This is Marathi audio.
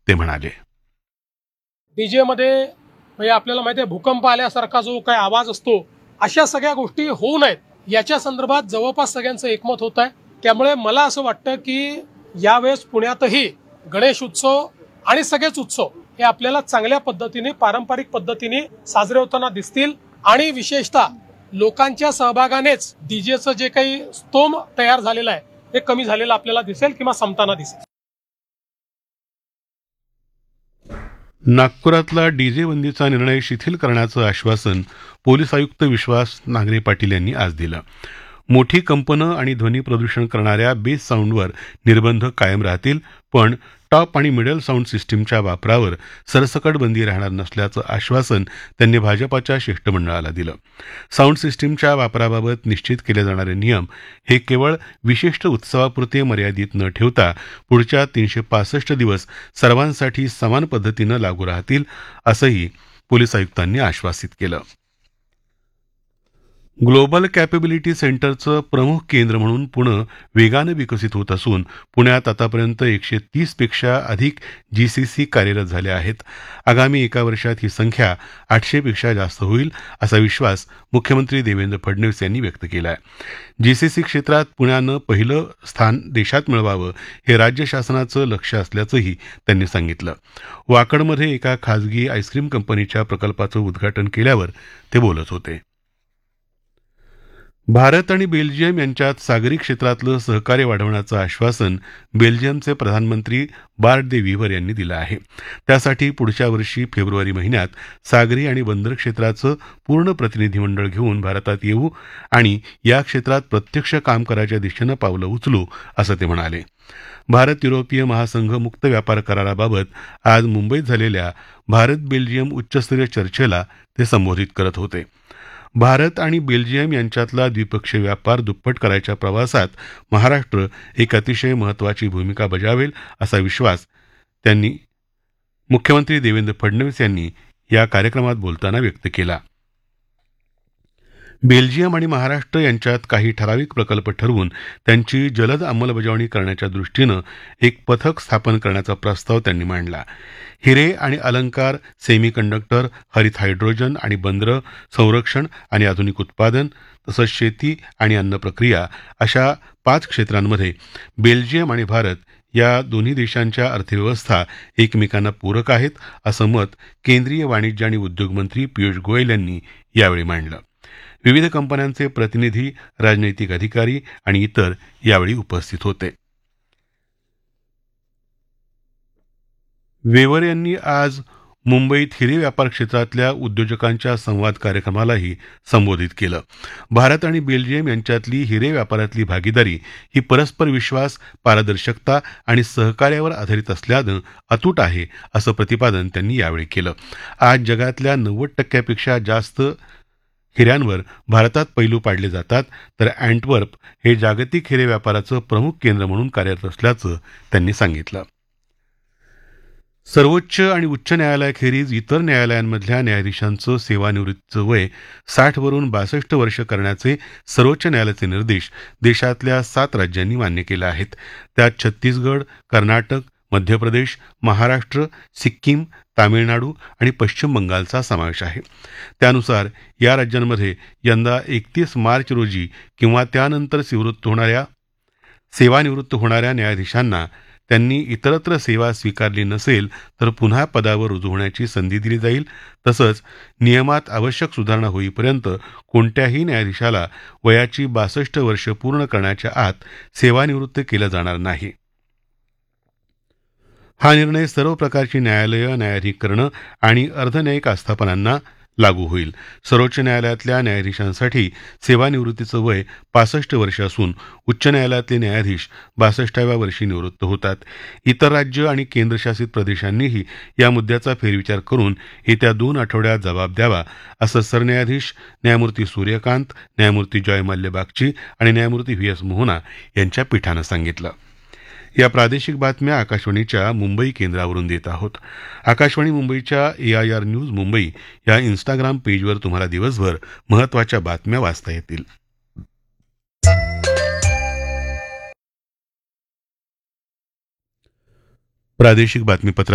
ते म्हणाले. डीजे मध्ये म्हणजे आपल्याला माहिती आहे भूकंप आल्यासारखा जो काही आवाज असतो अशा सगळ्या गोष्टी होऊ नयेत याच्या संदर्भात जवळपास सगळ्यांचं एकमत होत आहे. त्यामुळे मला असं वाटतं की यावेळेस पुण्यातही गणेश उत्सव आणि सगळेच उत्सव हे आपल्याला चांगल्या पद्धतीने पारंपरिक पद्धतीने साजरे होताना दिसतील आणि विशेषतः लोकांच्या सहभागानेच डीजेचं जे काही स्तोम तयार झालेलं आहे हे कमी झालेलं आपल्याला दिसेल किंवा संपताना दिसेल. नागपुरातला डीजे बंदीचा निर्णय शिथिल करण्याचं आश्वासन पोलीस आयुक्त विश्वास नांगरे पाटील यांनी आज दिलं. मोठी कंपनं आणि ध्वनी प्रदूषण करणाऱ्या बेस साऊंडवर निर्बंध कायम राहतील, पण टॉप आणि मिडल साऊंड सिस्टीमच्या वापरावर सरसकट बंदी राहणार नसल्याचं आश्वासन त्यांनी भाजपाच्या शिष्टमंडळाला दिलं. साऊंड सिस्टीमच्या वापराबाबत निश्चित केले जाणारे नियम हे केवळ विशिष्ट उत्सवापुरते मर्यादित न ठेवता पुढच्या 365 दिवस सर्वांसाठी समान पद्धतीनं लागू राहतील, असंही पोलीस आयुक्तांनी आश्वासित केलं. ग्लोबल कॅपेबिलिटी सेंटरचं प्रमुख केंद्र म्हणून पुणे वेगानं विकसित होत असून पुण्यात आतापर्यंत 130 पेक्षा अधिक जीसीसी कार्यरत झाले आहेत. आगामी एका वर्षात ही संख्या 800 पेक्षा जास्त होईल असा विश्वास मुख्यमंत्री देवेंद्र फडणवीस यांनी व्यक्त केला आहे. जीसीसी क्षेत्रात पुण्यानं पहिलं स्थान देशात मिळवावं हे राज्य शासनाचं लक्ष्य असल्याचंही त्यांनी सांगितलं. वाकडमध्ये एका खासगी आईस्क्रीम कंपनीच्या प्रकल्पाचं उद्घाटन केल्यावर ते बोलत होते. भारत आणि बेल्जियम यांच्यात सागरी क्षेत्रातलं सहकार्य वाढवण्याचं आश्वासन बेल्जियमचे प्रधानमंत्री बार्ट दे व्हीवर यांनी दिलं आहे. त्यासाठी पुढच्या वर्षी फेब्रुवारी महिन्यात सागरी आणि बंदर क्षेत्राचं पूर्ण प्रतिनिधीमंडळ घेऊन भारतात येऊ आणि या क्षेत्रात प्रत्यक्ष काम करायच्या दिशेनं पावलं उचलू, असं ते म्हणाले. भारत युरोपीय महासंघ मुक्त व्यापार कराराबाबत आज मुंबईत झालेल्या भारत बेल्जियम उच्चस्तरीय चर्चेला ते संबोधित करत होते. भारत आणि बेल्जियम यांच्यातला द्विपक्षीय व्यापार दुप्पट करायच्या प्रवासात महाराष्ट्र एक अतिशय महत्त्वाची भूमिका बजावेल असा विश्वास त्यांनी मुख्यमंत्री देवेंद्र फडणवीस यांनी या कार्यक्रमात बोलताना व्यक्त केला. बेल्जियम आणि महाराष्ट्र यांच्यात काही ठराविक प्रकल्प ठरवून त्यांची जलद अंमलबजावणी करण्याच्या दृष्टीनं एक पथक स्थापन करण्याचा प्रस्ताव त्यांनी मांडला. हिरे आणि अलंकार, सेमीकंडक्टर, हरित हायड्रोजन आणि बंदरं, संरक्षण आणि आधुनिक उत्पादन तसंच शेती आणि अन्न प्रक्रिया अशा 5 क्षेत्रांमध्ये बेल्जियम आणि भारत या दोन्ही देशांच्या अर्थव्यवस्था एकमेकांना पूरक आहेत, असं मत केंद्रीय वाणिज्य आणि उद्योग मंत्री पियुष गोयल यांनी यावेळी मांडलं. विविध कंपन्यांचे प्रतिनिधी, राजनैतिक अधिकारी आणि इतर यावेळी उपस्थित होते. वेवर यांनी आज मुंबईत हिरे व्यापार क्षेत्रातल्या उद्योजकांच्या संवाद कार्यक्रमालाही संबोधित केलं. भारत आणि बेल्जियम यांच्यातली हिरे व्यापारातली भागीदारी ही परस्पर विश्वास, पारदर्शकता आणि सहकार्यावर आधारित असल्यानं अतूट आहे, असं प्रतिपादन त्यांनी यावेळी केलं. आज जगातल्या 90% जास्त हिऱ्यांवर भारतात पैलू पाडले जातात, तर अँटवर्प हे जागतिक हिरे व्यापाराचं प्रमुख केंद्र म्हणून कार्यरत असल्याचं त्यांनी सांगितलं. सर्वोच्च आणि उच्च न्यायालयाखेरीज इतर न्यायालयांमधल्या न्यायाधीशांचं सेवानिवृत्तीचं वय 60 वरून 62 वर्ष करण्याचे सर्वोच्च न्यायालयाचे निर्देश देशातल्या 7 राज्यांनी मान्य केले आहेत. त्यात छत्तीसगड, कर्नाटक, मध्य प्रदेश, महाराष्ट्र, सिक्कीम, तामिळनाडू आणि पश्चिम बंगालचा समावेश आहे. त्यानुसार या राज्यांमध्ये यंदा 31 मार्च रोजी किंवा त्यानंतर सेवानिवृत्त होणाऱ्या न्यायाधीशांना त्यांनी इतरत्र सेवा स्वीकारली नसेल तर पुन्हा पदावर रुजू होण्याची संधी दिली जाईल. तसंच नियमात आवश्यक सुधारणा होईपर्यंत कोणत्याही न्यायाधीशाला वयाची 62 वर्ष पूर्ण करण्याच्या आत सेवानिवृत्त केलं जाणार नाही. हा निर्णय सर्व प्रकारची न्यायालयं, न्यायाधिकरणं आणि अर्धन्यायिक आस्थापनांना लागू होईल. सर्वोच्च न्यायालयातल्या न्यायाधीशांसाठी सेवानिवृत्तीचं वय 65 वर्ष असून उच्च न्यायालयातले न्यायाधीश 62व्या वर्षी निवृत्त होतात. इतर राज्य आणि केंद्रशासित प्रदेशांनीही या मुद्द्याचा फेरविचार करून येत्या 2 आठवड्यात जबाब द्यावा, असं सरन्यायाधीश न्यायमूर्ती सूर्यकांत, न्यायमूर्ती जॉय मल्ल्या बागची आणि न्यायमूर्ती व्ही.एस. मोहना यांच्या पीठानं सांगितलं. या प्रादेशिक बातम्या आकाशवाणीच्या मुंबई केंद्रावरून देत आहोत. आकाशवाणी मुंबईच्या AIR न्यूज मुंबई या इन्स्टाग्राम पेजवर तुम्हाला दिवसभर महत्त्वाच्या बातम्या वाचता येतील. प्रादेशिक बातमीपत्र